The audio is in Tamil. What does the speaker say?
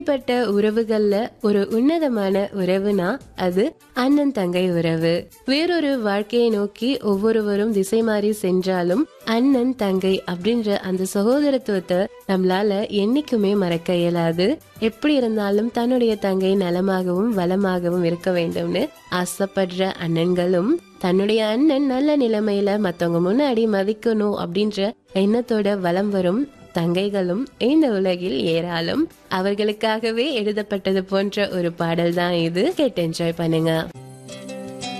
பட்ட உறவுகள்ல ஒரு உன்னதமான உறவுனா அது அண்ணன் தங்கை உறவு. வேறொரு வாழ்க்கையை நோக்கி ஒவ்வொருவரும் திசை மாறி சென்றாலும் அண்ணன் தங்கை அப்படின்ற அந்த சகோதரத்துவத்தை நம்மளால என்னைக்குமே மறக்க இயலாது. எப்படி இருந்தாலும் தன்னுடைய தங்கை நலமாகவும் வளமாகவும் இருக்க வேண்டும்னு ஆசைப்படுற அண்ணன்களும், தன்னுடைய அண்ணன் நல்ல நிலைமையில மத்தவங்க முன்னாடி மதிக்கணும் அப்படின்ற எண்ணத்தோட வலம் வரும் தங்கைகளும் இந்த உலகில் ஏராளம். அவர்களுக்காகவே எழுதப்பட்டது போன்ற ஒரு பாடல் தான் இது. கேட்டு என்ஜாய் பண்ணுங்க.